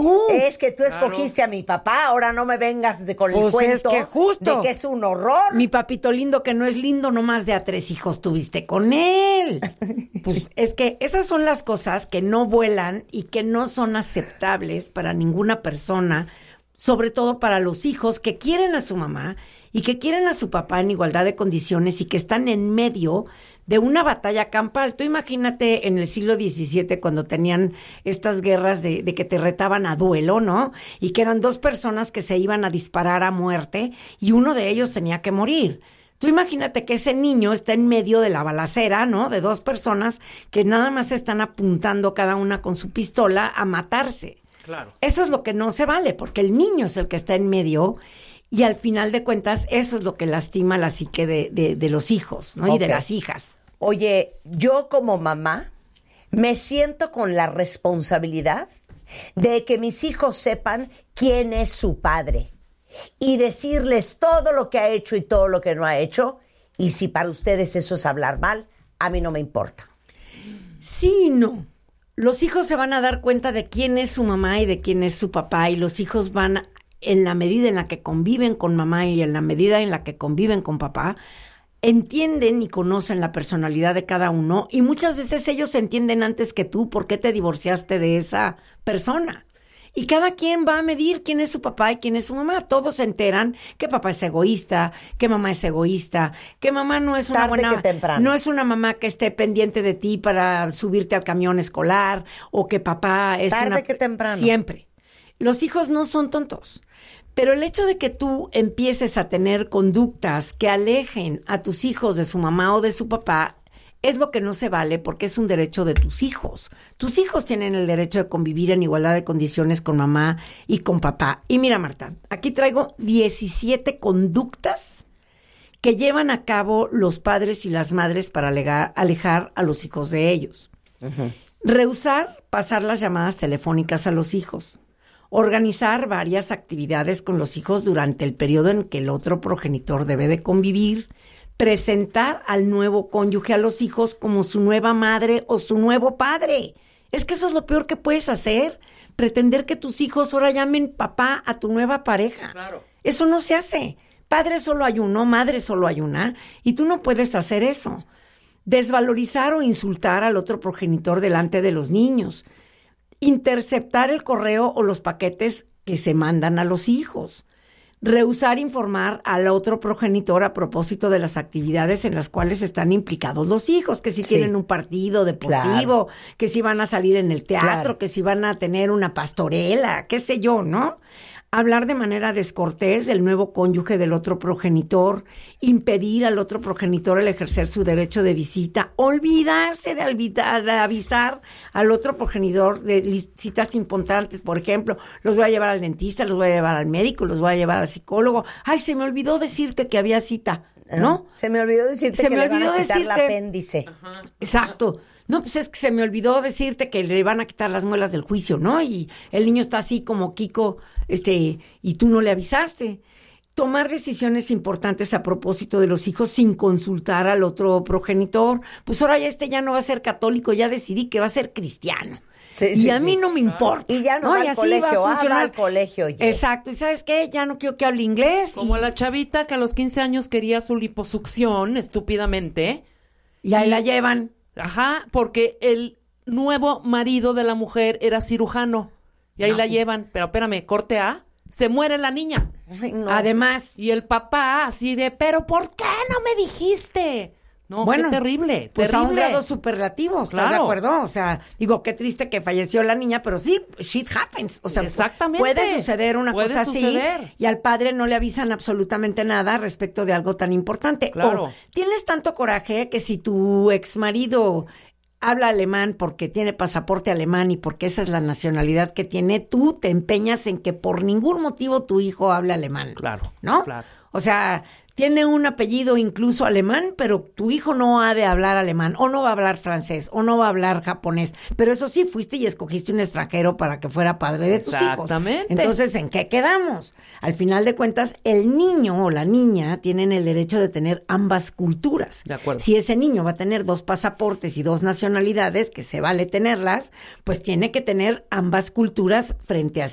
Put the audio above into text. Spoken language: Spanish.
tú. Es que tú escogiste a mi papá, ahora no me vengas con el cuento es que justo, de que es un horror. Mi papito lindo que no es lindo, nomás de a 3 hijos tuviste con él. Pues es que esas son las cosas que no vuelan y que no son aceptables para ninguna persona, sobre todo para los hijos que quieren a su mamá y que quieren a su papá en igualdad de condiciones y que están en medio de una batalla campal. Tú imagínate en el siglo XVII cuando tenían estas guerras de que te retaban a duelo, ¿no? Y que eran 2 personas que se iban a disparar a muerte y uno de ellos tenía que morir. Tú imagínate que ese niño está en medio de la balacera, ¿no? De 2 personas que nada más están apuntando cada una con su pistola a matarse. Claro. Eso es lo que no se vale, porque el niño es el que está en medio y al final de cuentas eso es lo que lastima la psique de los hijos, ¿no? Okay. Y de las hijas. Oye, yo como mamá me siento con la responsabilidad de que mis hijos sepan quién es su padre y decirles todo lo que ha hecho y todo lo que no ha hecho, y si para ustedes eso es hablar mal, a mí no me importa. Sí, no. Los hijos se van a dar cuenta de quién es su mamá y de quién es su papá, y los hijos van, en la medida en la que conviven con mamá y en la medida en la que conviven con papá, entienden y conocen la personalidad de cada uno, y muchas veces ellos entienden antes que tú por qué te divorciaste de esa persona. Y cada quien va a medir quién es su papá y quién es su mamá. Todos se enteran que papá es egoísta, que mamá es egoísta, que mamá no es una buena, no es una mamá que esté pendiente de ti para subirte al camión escolar, o que papá es tarde que temprano. Siempre. Los hijos no son tontos. Pero el hecho de que tú empieces a tener conductas que alejen a tus hijos de su mamá o de su papá es lo que no se vale, porque es un derecho de tus hijos. Tus hijos tienen el derecho de convivir en igualdad de condiciones con mamá y con papá. Y mira, Marta, aquí traigo 17 conductas que llevan a cabo los padres y las madres para alejar a los hijos de ellos. Uh-huh. Rehusar pasar las llamadas telefónicas a los hijos. Organizar varias actividades con los hijos durante el periodo en que el otro progenitor debe de convivir. Presentar al nuevo cónyuge a los hijos como su nueva madre o su nuevo padre. Es que eso es lo peor que puedes hacer. Pretender que tus hijos ahora llamen papá a tu nueva pareja. Claro. Eso no se hace. Padre solo hay uno, madre solo hay una, y tú no puedes hacer eso. Desvalorizar o insultar al otro progenitor delante de los niños. Interceptar el correo o los paquetes que se mandan a los hijos. Rehusar informar al otro progenitor a propósito de las actividades en las cuales están implicados los hijos, que si tienen un partido deportivo, que si van a salir en el teatro, que si van a tener una pastorela, qué sé yo, ¿no? Hablar de manera descortés del nuevo cónyuge del otro progenitor, impedir al otro progenitor el ejercer su derecho de visita, olvidarse de avisar al otro progenitor de citas importantes, por ejemplo, los voy a llevar al dentista, los voy a llevar al médico, los voy a llevar al psicólogo. Ay, se me olvidó decirte que había cita, ¿no? Se me olvidó decirte que le van a quitar el apéndice. Ajá. Exacto. No, pues es que se me olvidó decirte que le van a quitar las muelas del juicio, ¿no? Y el niño está así como Kiko, y tú no le avisaste. Tomar decisiones importantes a propósito de los hijos sin consultar al otro progenitor. Pues ahora ya no va a ser católico, ya decidí que va a ser cristiano. Sí, a mí no me importa. Y ya no va al colegio, va al colegio. Ya. Exacto, y ¿sabes qué? Ya no quiero que hable inglés. Como la chavita que a los 15 años quería su liposucción, estúpidamente. Y ahí la llevan. Ajá, porque el nuevo marido de la mujer era cirujano. Y ahí la llevan. Pero espérame, corte A, se muere la niña. Ay, no. Además. Y el papá así de, ¿pero por qué no me dijiste? No, bueno, qué terrible, pues terrible. A un grado superlativo, ¿estás de acuerdo? O sea, digo, qué triste que falleció la niña, pero sí, shit happens. O sea, exactamente. Puede suceder una cosa así y al padre no le avisan absolutamente nada respecto de algo tan importante. Claro. O tienes tanto coraje que si tu exmarido habla alemán porque tiene pasaporte alemán y porque esa es la nacionalidad que tiene, tú te empeñas en que por ningún motivo tu hijo hable alemán. Claro. ¿No? Claro. O sea, tiene un apellido incluso alemán, pero tu hijo no ha de hablar alemán, o no va a hablar francés, o no va a hablar japonés. Pero eso sí, fuiste y escogiste un extranjero para que fuera padre de tus hijos. Exactamente. Entonces, ¿en qué quedamos? Al final de cuentas, el niño o la niña tienen el derecho de tener ambas culturas. De acuerdo. Si ese niño va a tener 2 pasaportes y 2 nacionalidades, que se vale tenerlas, pues tiene que tener ambas culturas frente a